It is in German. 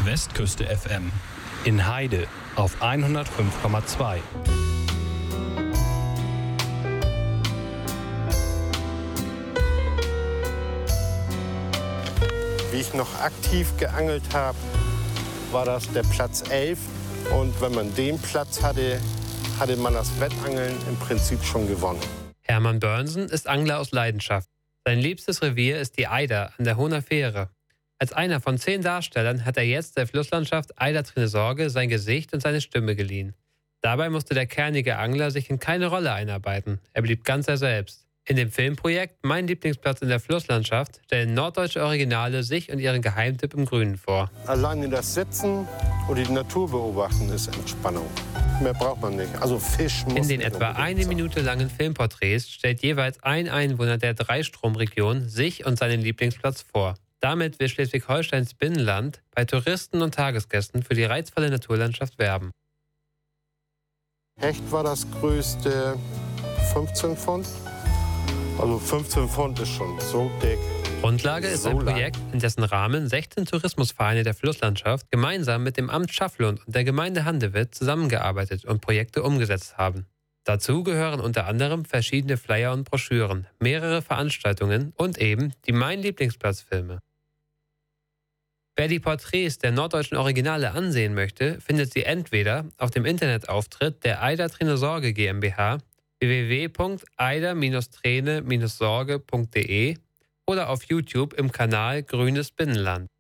Westküste FM. In Heide auf 105,2. Wie ich noch aktiv geangelt habe, war das der Platz 11. Und wenn man den Platz hatte, hatte man das Wettangeln im Prinzip schon gewonnen. Hermann Börnsen ist Angler aus Leidenschaft. Sein liebstes Revier ist die Eider an der Hohner Fähre. Als einer von 10 Darstellern hat er jetzt der Flusslandschaft Eider-Trine-Sorge sein Gesicht und seine Stimme geliehen. Dabei musste der kernige Angler sich in keine Rolle einarbeiten. Er blieb ganz er selbst. In dem Filmprojekt Mein Lieblingsplatz in der Flusslandschaft stellen norddeutsche Originale sich und ihren Geheimtipp im Grünen vor. Alleine das Sitzen oder die Natur beobachten ist Entspannung. Mehr braucht man nicht. Also Fisch muss. In den etwa eine Minute langen Filmporträts stellt jeweils ein Einwohner der Dreistromregion sich und seinen Lieblingsplatz vor. Damit will Schleswig-Holsteins Binnenland bei Touristen und Tagesgästen für die reizvolle Naturlandschaft werben. Hecht war das größte 15 Pfund. Also 15 Pfund ist schon so dick. Grundlage ist ein Projekt, in dessen Rahmen 16 Tourismusvereine der Flusslandschaft gemeinsam mit dem Amt Schafflund und der Gemeinde Handewitt zusammengearbeitet und Projekte umgesetzt haben. Dazu gehören unter anderem verschiedene Flyer und Broschüren, mehrere Veranstaltungen und eben die Mein Lieblingsplatz-Filme. Wer die Porträts der norddeutschen Originale ansehen möchte, findet sie entweder auf dem Internetauftritt der Eider-Trine-Sorge GmbH www.eider-trine-sorge.de oder auf YouTube im Kanal Grünes Binnenland.